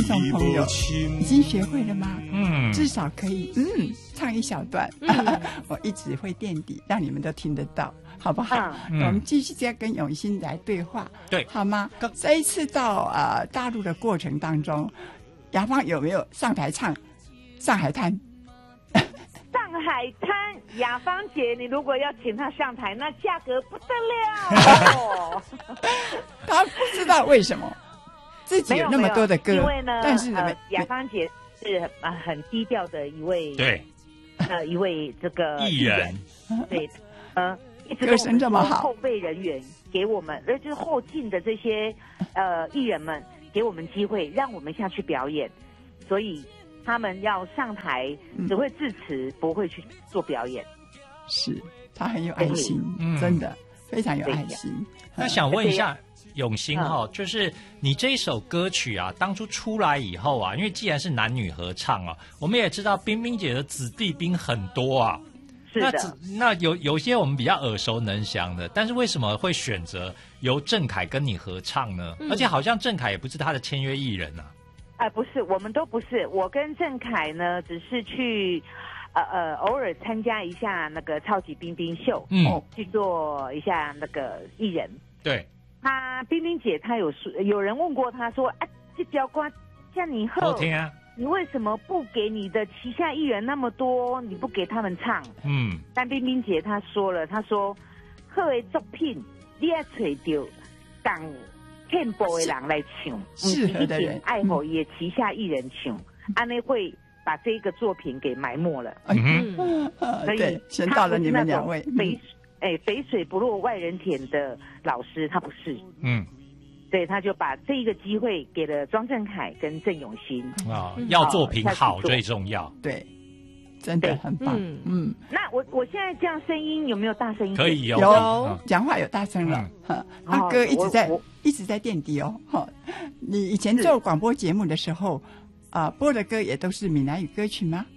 众朋友已经学会了吗？至少可以唱一小段，我一直会垫底，让你们都听得到，好不好？我们继续再跟永新来对话， 对， 好吗？这一次到大陆的过程当中，雅芳有没有上台唱《上海滩》？ 上海滩，雅芳姐，你如果要请她上台，那价格不得了。 她不知道为什么自己有那么多的歌， 因为呢， 但是雅芳姐是很低调的一位， 对， 一位这个艺人， 对，一直歌声这么好， 后备人员给我们，就是后进的这些艺人们给我们机会，让我们下去表演，所以他们要上台只会致辞，不会去做表演。 是，他很有爱心，真的非常有爱心。 那想问一下永新就是你这一首歌曲啊，当初出来以后啊，因为既然是男女合唱啊，我们也知道冰冰姐的子弟兵很多啊。 是的， 那有些我们比较耳熟能详的，但是为什么会选择由郑恺跟你合唱呢？而且好像郑恺也不是他的签约艺人啊。 不是，我们都不是。我跟郑恺呢，只是去偶尔参加一下那个超级冰冰秀，去做一下那个艺人。 对， 他冰冰姐，她有人问过她说，这条歌像你好听啊， 你为什么不给你的旗下艺人那么多？你不给他们唱？但冰冰姐她说了，她说好的作品你要找到港天部的人来唱， 适合的人， 爱好也旗下艺人唱，安内会把这个作品给埋没了。所以选到了你们两位， 肥水不落外人田的老师，他不是，对，他就把这一个机会给了庄正恺跟郑永新要作品好最重要， 对，真的很棒。 那我现在这样声音有没有大声一点？ 可以有讲话有大声了，他歌一直在垫底哦。你以前做广播节目的时候播的歌也都是闽南语歌曲吗？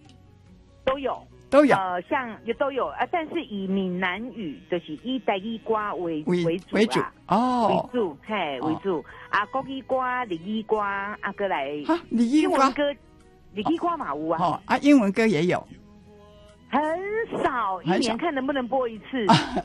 都有，像也都有但是以闽南语就是以台语歌为主为主，为主国语歌、日语歌过来英文歌，日语歌嘛有英文歌也有， 很少，一年看能不能播一次。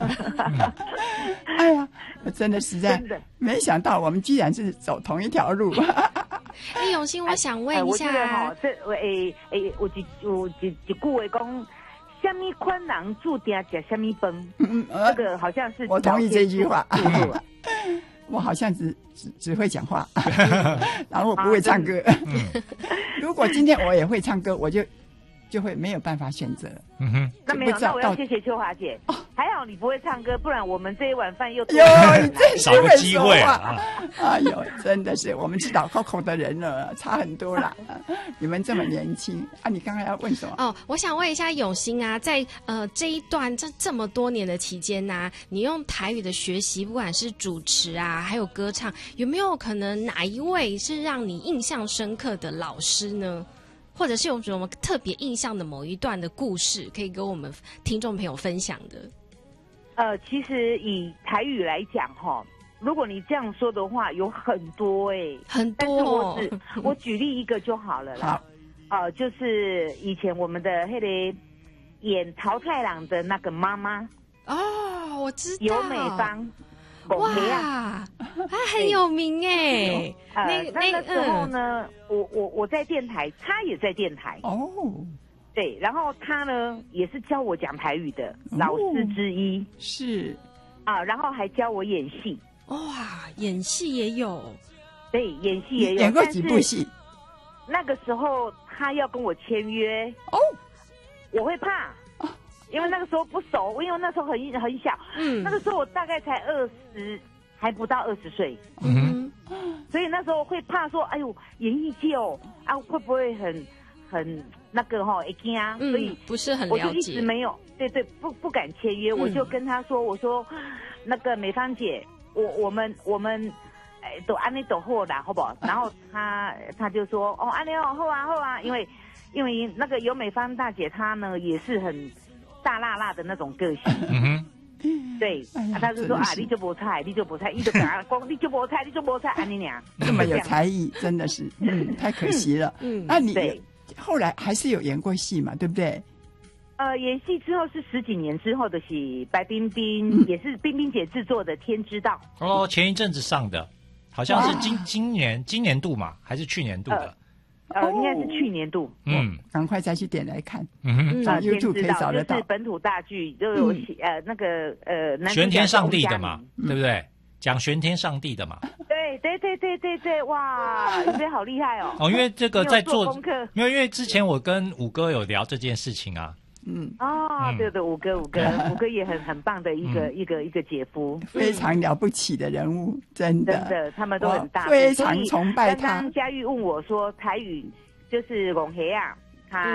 哎呀，我真的实在没想到我们居然是走同一条路。 永新，我想问一下， 有一句话讲，什么款人注定吃什么饭。这个好像是我同意这句话。我好像只会讲话，然后我不会唱歌。如果今天我也会唱歌，我就会没有办法选择。 那没有，那我要谢谢秋华姐，还好你不会唱歌，不然我们这一碗饭又少个机会啊！ 哎呦，真的是我们是老口的人了，差很多啦。你们这么年轻你刚刚要问什么？ 我想问一下永新啊，在这一段这么多年的期间啊，你用台语的学习，不管是主持啊，还有歌唱，有没有可能哪一位是让你印象深刻的老师呢？或者是有什么特别印象的某一段的故事，可以跟我们听众朋友分享的？ 其实以台语来讲如果你这样说的话，有很多很多。 但是我举例一个就好了啦。就是以前我们的那个演桃太郎的那个妈妈我知道尤美芳。 哇，他很有名那时候呢，我在电台，他也在电台对，然后他呢也是教我讲台语的老师之一， 是然后还教我演戏。 哇，演戏也有， 对，演戏也有， 演过几部戏？ 那个时候他要跟我签约我会怕。因为那个时候不熟，因为那时候很小，那个时候我大概才20，还不到20岁，所以那时候会怕说，哎呦，演艺界会不会很那个会惊所以不是很了解， 我就一直没有，对，不敢签约，我就跟他说，我说那个美芳姐，我们都安尼都好啦，好不好？然后他就说，安尼好啊，因为那个尤美芳大姐她呢也是很大辣辣的那种个性， 对，他就说你就不菜，你就不菜，一就跟他讲你就不菜，你就不菜，安妮娘这么有才艺，真的是，太可惜了。那你后来还是有演过戏嘛，对不对？ 演戏之后是10几年之后的戏，白冰冰也是冰冰姐制作的《天之道》。 哦，前一阵子上的，好像是今年度嘛，还是去年度的？ 应该是去年度。 赶快再去点来看。 YouTube 可以找得到， 就是本土大剧，就有那个玄天上帝的嘛，对不对？讲玄天上帝的嘛。 对，哇，你这好厉害哦！ 因为这个在做功课， 因为之前我跟五哥有聊这件事情啊。 对，五哥也很棒的一个姐夫， 非常了不起的人物，真的， 他们都很大， 非常崇拜他。 刚刚佳玉问我说台语就是龙黑啊，他